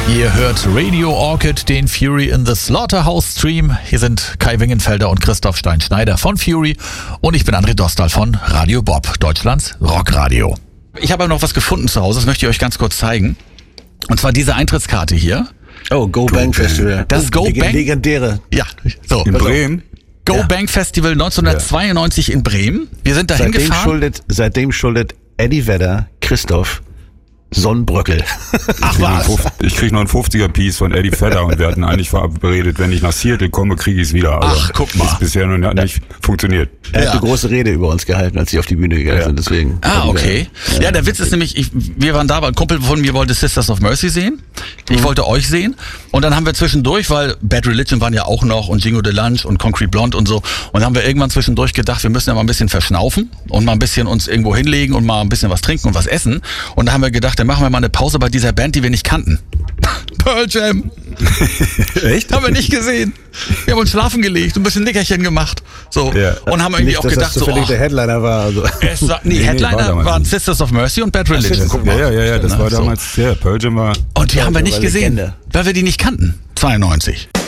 Ihr hört Radio Orchid, den Fury in the Slaughterhouse Stream. Hier sind Kai Wingenfelder und Christoph Stein-Schneider von Fury und ich bin André Dostal von Radio Bob, Deutschlands Rockradio. Ich habe noch was gefunden zu Hause, das möchte ich euch ganz kurz zeigen. Und zwar diese Eintrittskarte hier. Oh, Go Bang Festival. Das Go Bang. Legendäre. Ja, so. In Bremen? Go Bang Festival 1992 in Bremen. Wir sind dahin gefahren. Seitdem schuldet Eddie Vedder Christoph Sonnenbröckel. Ach was? Ich krieg noch einen 50er-Piece von Eddie Vedder und wir hatten eigentlich verabredet, wenn ich nach Seattle komme, kriege ich es wieder. Aber ach, guck mal. Ist bisher noch nicht funktioniert. Er hat eine große Rede über uns gehalten, als sie auf die Bühne gegangen sind, deswegen. Ah, okay. Ja, der Witz ist nämlich, wir waren da, weil ein Kumpel von mir wollte Sisters of Mercy sehen. Ich wollte euch sehen. Und dann haben wir zwischendurch, weil Bad Religion waren ja auch noch und Jingo Delange und Concrete Blonde und so. Und dann haben wir irgendwann zwischendurch gedacht, wir müssen ja mal ein bisschen verschnaufen und mal ein bisschen uns irgendwo hinlegen und mal ein bisschen was trinken und was essen. Und da haben wir gedacht, dann machen wir mal eine Pause bei dieser Band, die wir nicht kannten. Pearl Jam. Echt? Haben wir nicht gesehen. Wir haben uns schlafen gelegt und ein bisschen Nickerchen gemacht. So. Ja. Und haben irgendwie nicht, auch gedacht, so. Der Headliner war. Also. Headliner waren Sisters of Mercy und Bad Religion. Ja, das war damals, Pearl Jam war. Und die haben wir nicht gesehen, weil wir die nicht kannten. 92.